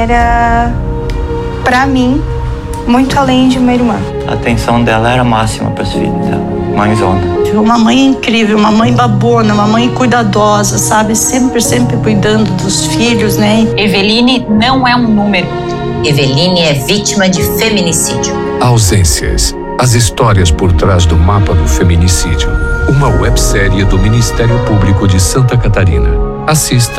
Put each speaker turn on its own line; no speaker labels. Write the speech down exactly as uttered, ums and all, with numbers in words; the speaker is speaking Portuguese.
era, pra mim, muito além de uma irmã.
A atenção dela era máxima para os filhos dela, mãezona.
Uma mãe incrível, uma mãe babona, uma mãe cuidadosa, sabe? Sempre, sempre cuidando dos filhos, né?
Eveline não é um número.
Eveline é vítima de feminicídio.
Ausências. As histórias por trás do mapa do feminicídio. Uma websérie do Ministério Público de Santa Catarina. Assista